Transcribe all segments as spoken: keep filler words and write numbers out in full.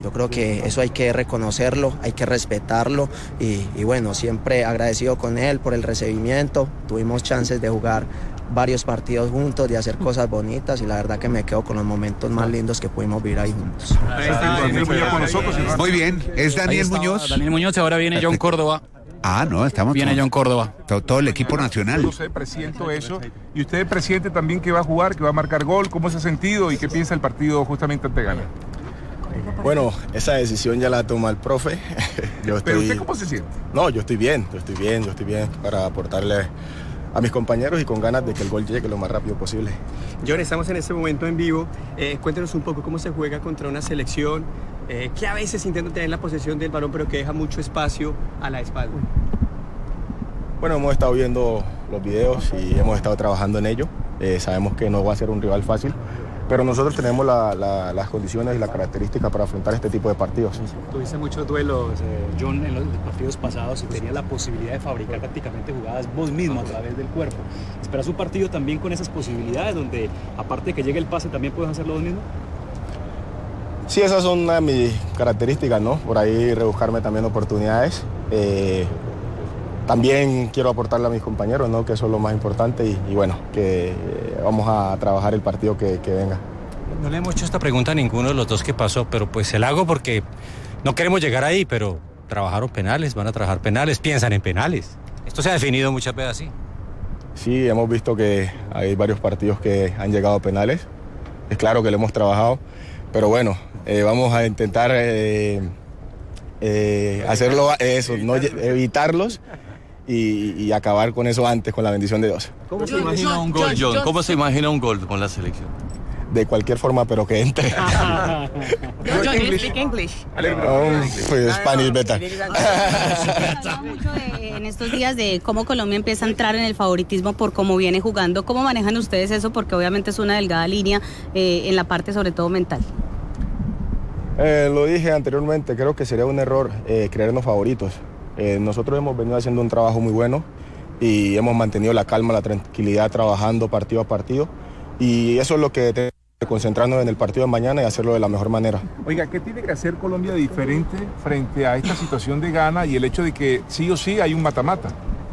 Yo creo que eso hay que reconocerlo, hay que respetarlo y, y bueno, siempre agradecido con él por el recibimiento. Tuvimos chances de jugar varios partidos juntos, de hacer cosas bonitas y la verdad que me quedo con los momentos más lindos que pudimos vivir ahí juntos. Muy bien, es Daniel Muñoz. Daniel Muñoz, ahora viene John Córdoba. Ah, no, estamos... Viene John Córdoba. Todo, todo el equipo nacional. Yo sé, presiento eso. Y usted, presidente, también que va a jugar, que va a marcar gol. ¿Cómo se ha sentido y qué piensa el partido justamente ante Ghana? Bueno, esa decisión ya la toma el profe. Yo estoy... ¿Pero usted cómo se siente? No, yo estoy bien, yo estoy bien, yo estoy bien para aportarle a mis compañeros y con ganas de que el gol llegue lo más rápido posible. John, estamos en este momento en vivo. Eh, cuéntenos un poco cómo se juega contra una selección eh, que a veces intenta tener la posesión del balón, pero que deja mucho espacio a la espalda. Bueno, hemos estado viendo los videos y hemos estado trabajando en ello. Eh, sabemos que no va a ser un rival fácil, pero nosotros tenemos la, la, las condiciones y la característica para afrontar este tipo de partidos. Tuviste muchos duelos, eh, John, en los partidos pasados y tenías la posibilidad de fabricar prácticamente jugadas vos mismo a través del cuerpo. ¿Esperas un partido también con esas posibilidades donde, aparte de que llegue el pase, también puedes hacerlo vos mismo? Sí, esas son una de mis características, ¿no? Por ahí rebuscarme también oportunidades. Eh, También quiero aportarle a mis compañeros, ¿no? Que eso es lo más importante y, y bueno, que vamos a trabajar el partido que, que venga. No le hemos hecho esta pregunta a ninguno de los dos que pasó, pero pues se la hago porque no queremos llegar ahí, pero trabajaron penales, van a trabajar penales, piensan en penales. Esto se ha definido muchas veces así. Sí, hemos visto que hay varios partidos que han llegado a penales. Es claro que lo hemos trabajado, pero bueno, eh, vamos a intentar eh, eh, hacerlo, eso, no evitarlos. Y, y acabar con eso antes, con la bendición de Dios. ¿Cómo se imagina un gol, John? ¿Cómo se imagina un gol con la selección? De cualquier forma, pero que entre. John, you speak English. Um, pues Spanish better. mucho de, en estos días de cómo Colombia empieza a entrar en el favoritismo por cómo viene jugando. ¿Cómo manejan ustedes eso? Porque obviamente es una delgada línea eh, en la parte sobre todo mental. Eh, lo dije anteriormente, creo que sería un error eh, creernos favoritos. Eh, nosotros hemos venido haciendo un trabajo muy bueno y hemos mantenido la calma, la tranquilidad, trabajando partido a partido y eso es lo que tenemos que concentrarnos en el partido de mañana y hacerlo de la mejor manera. Oiga, ¿qué tiene que hacer Colombia diferente frente a esta situación de Ghana y el hecho de que sí o sí hay un mata-mata?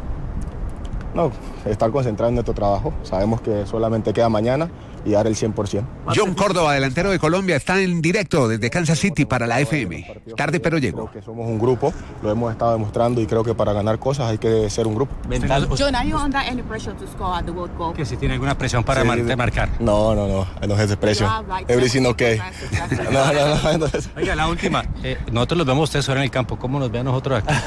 No, estar concentrado en nuestro trabajo, sabemos que solamente queda mañana y dar el cien por ciento. John Córdoba, delantero de Colombia, está en directo desde Kansas City para la F M. Tarde pero llegó. Creo que somos un grupo, lo hemos estado demostrando y creo que para ganar cosas hay que ser un grupo. John, are you under any pressure to score at the World Cup? Que si tiene alguna presión para sí, mar marcar. No, no, no, no es presión. Everything okay. No, no, no, no. Oiga, la última. Eh, nosotros los vemos a ustedes ahora en el campo. ¿Cómo nos ven nosotros aquí?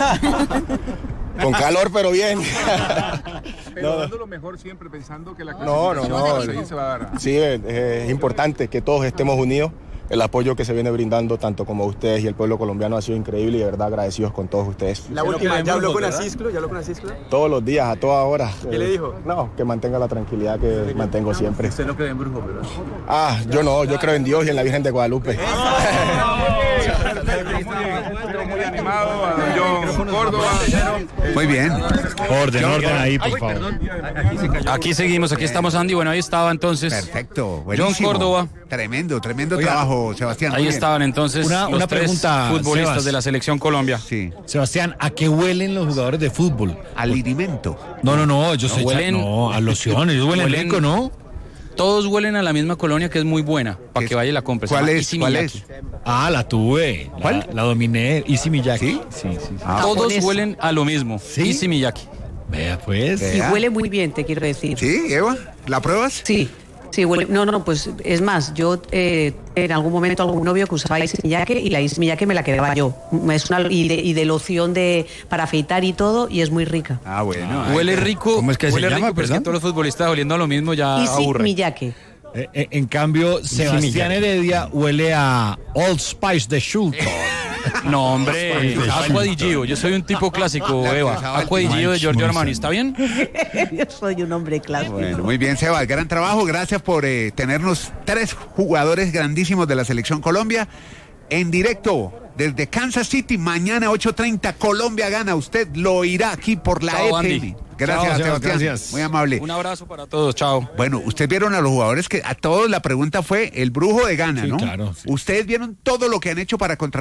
Con calor, pero bien. Pero no, dando lo mejor siempre, pensando que la no, no, no, se va a dar. Sí, es, es importante que todos estemos unidos. El apoyo que se viene brindando, tanto como ustedes y el pueblo colombiano, ha sido increíble y de verdad agradecidos con todos ustedes. La última, ¿ya habló con Asisclo? ¿Ya habló con Asisclo? Todos los días, a toda hora. ¿Qué eh, le dijo? No, que mantenga la tranquilidad que sí, mantengo siempre. ¿Usted no cree en brujos, verdad? Ah, yo no, yo creo en Dios y en la Virgen de Guadalupe. Muy animado a John Córdoba. Muy bien. Orden, orden ahí, por favor. Aquí seguimos, aquí estamos, Andy. Bueno, ahí estaba entonces. Perfecto, buenísimo. John Córdoba. Tremendo, tremendo Oiga, trabajo, Sebastián. Ahí estaban entonces una, los una tres pregunta, futbolistas Sebas. de la selección Colombia. Sí. Sebastián, ¿a qué huelen los jugadores de fútbol? Al linimento. No, no, no, ellos No, se huelen- echan, no, a lociones, ellos huelen, huelen- rico, ¿no? Todos huelen a la misma colonia que es muy buena, para ¿Qué que vaya y la compre. ¿Cuál Se llama es? Issey ¿Cuál Miyake. es? Ah, la tuve. La, ¿Cuál? La dominé, Issey Miyake. ¿Sí? Sí, sí, sí. Ah, Todos japonesa. huelen a lo mismo. ¿Sí? Issey Miyake. Vea, pues. Vea. Y huele muy bien, te quiero decir. ¿Sí, Eva? ¿La pruebas? Sí, sí, huele. No, no, no, pues es más, yo eh, en algún momento algún novio que usaba Issey Miyake y la Issey Miyake me la quedaba yo. Es una, y, de, y de loción de, para afeitar y todo, y es muy rica. Ah, bueno. Huele rico. ¿Cómo es que se huele llama, rico, pero es que perdón? todos los futbolistas oliendo a lo mismo ya Issey aburre. Miyake. Eh, eh, en cambio, Sebastián Heredia huele a Old Spice de Shulton. No, hombre, Aqua di Gio. Yo soy un tipo clásico, Eva. Aqua di Gio de Giorgio Armani. ¿Está bien? Yo soy un hombre clásico. Bueno, muy bien, Sebas, gran trabajo. Gracias por eh, tenernos tres jugadores grandísimos de la Selección Colombia en directo desde Kansas City. Mañana ocho treinta, Colombia gana. Usted lo oirá aquí por la Chao, F M. Andy. Gracias, Chao, Sebastián. gracias. Muy amable. Un abrazo para todos, chao. Bueno, ustedes vieron a los jugadores que a todos la pregunta fue el brujo de Gana, Sí, ¿no? claro, sí. Ustedes vieron todo lo que han hecho para contra